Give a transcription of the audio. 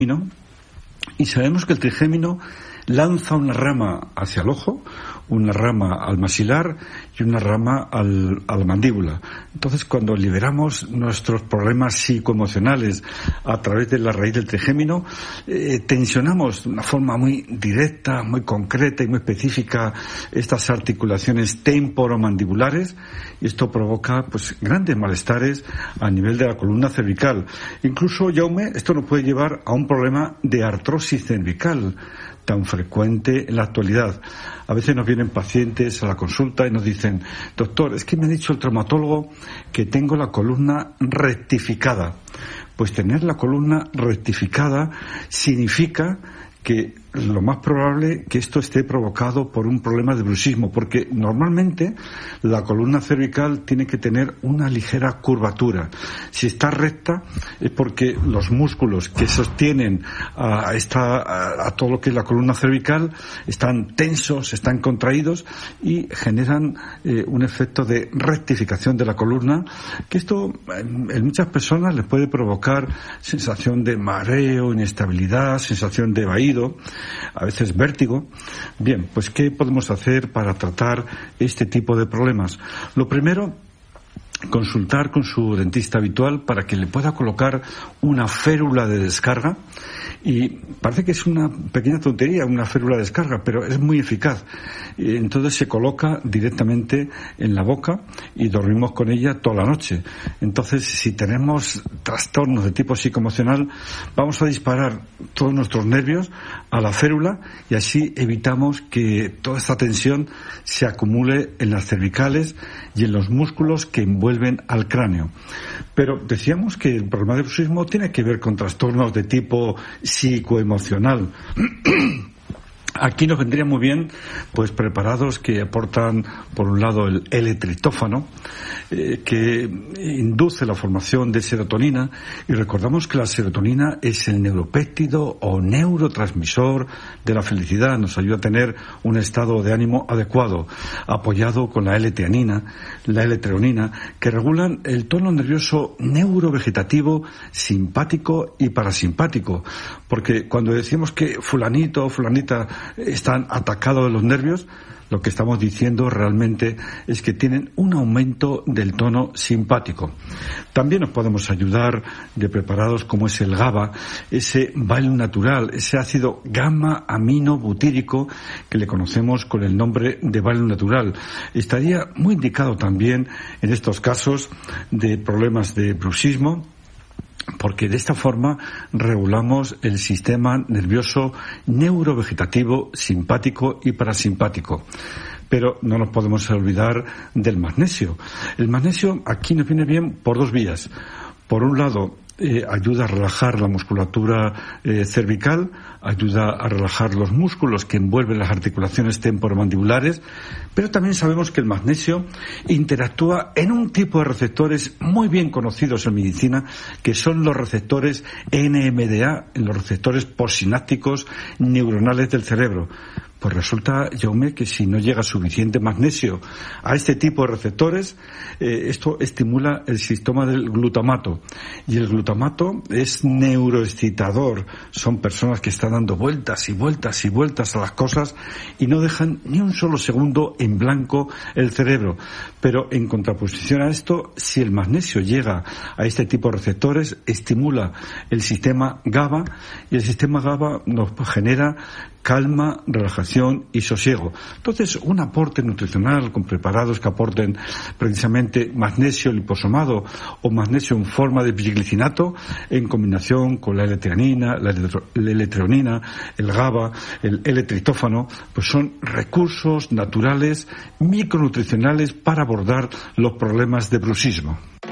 trigémino, y sabemos que el trigémino lanza una rama hacia el ojo, una rama al maxilar y una rama a la mandíbula. Entonces, cuando liberamos nuestros problemas psicoemocionales a través de la raíz del trigémino, tensionamos de una forma muy directa, muy concreta y muy específica estas articulaciones temporomandibulares, y esto provoca pues grandes malestares a nivel de la columna cervical. Incluso, Jaume, esto nos puede llevar a un problema de artrosis cervical tan frecuente en la actualidad. A veces nos vienen pacientes a la consulta y nos dicen: doctor, es que me ha dicho el traumatólogo que tengo la columna rectificada. Pues tener la columna rectificada significa que lo más probable que esto esté provocado por un problema de bruxismo, porque normalmente la columna cervical tiene que tener una ligera curvatura. Si está recta es porque los músculos que sostienen a todo lo que es la columna cervical están tensos, están contraídos y generan un efecto de rectificación de la columna, que esto en muchas personas les puede provocar sensación de mareo, inestabilidad, sensación de vaído, a veces vértigo. Bien, pues ¿qué podemos hacer para tratar este tipo de problemas? Lo primero, consultar con su dentista habitual para que le pueda colocar una férula de descarga. Y parece que es una pequeña tontería, una férula de descarga, pero es muy eficaz. Entonces se coloca directamente en la boca y dormimos con ella toda la noche. Entonces, si tenemos trastornos de tipo psicoemocional, vamos a disparar todos nuestros nervios a la férula y así evitamos que toda esta tensión se acumule en las cervicales y en los músculos que envuelven al cráneo. Pero decíamos que el problema de bruxismo tiene que ver con trastornos de tipo psicoemocional. Aquí nos vendría muy bien pues preparados que aportan, por un lado, el L-triptófano, que induce la formación de serotonina, y recordamos que la serotonina es el neuropéptido o neurotransmisor de la felicidad. Nos ayuda a tener un estado de ánimo adecuado, apoyado con la L-teanina, la L-treonina, que regulan el tono nervioso neurovegetativo, simpático y parasimpático. Porque cuando decimos que fulanito o fulanita están atacados de los nervios, lo que estamos diciendo realmente es que tienen un aumento del tono simpático. También nos podemos ayudar de preparados como es el GABA, ese Valium natural, ese ácido gamma-aminobutírico que le conocemos con el nombre de Valium natural. Estaría muy indicado también en estos casos de problemas de bruxismo, porque de esta forma regulamos el sistema nervioso neurovegetativo, simpático y parasimpático. Pero no nos podemos olvidar del magnesio. El magnesio aquí nos viene bien por dos vías. Por un lado, ayuda a relajar la musculatura cervical, ayuda a relajar los músculos que envuelven las articulaciones temporomandibulares, pero también sabemos que el magnesio interactúa en un tipo de receptores muy bien conocidos en medicina, que son los receptores NMDA, los receptores postsinápticos neuronales del cerebro. Pues resulta, Jaume, que si no llega suficiente magnesio a este tipo de receptores, esto estimula el sistema del glutamato. Y el glutamato es neuroexcitador. Son personas que están dando vueltas y vueltas y vueltas a las cosas y no dejan ni un solo segundo en blanco el cerebro. Pero en contraposición a esto, si el magnesio llega a este tipo de receptores, estimula el sistema GABA, y el sistema GABA nos genera calma, relajación y sosiego. Entonces, un aporte nutricional con preparados que aporten precisamente magnesio liposomado o magnesio en forma de biglicinato en combinación con la L-teanina, la L-treonina, el GABA, el L-triptófano, pues son recursos naturales micronutricionales para abordar los problemas de bruxismo.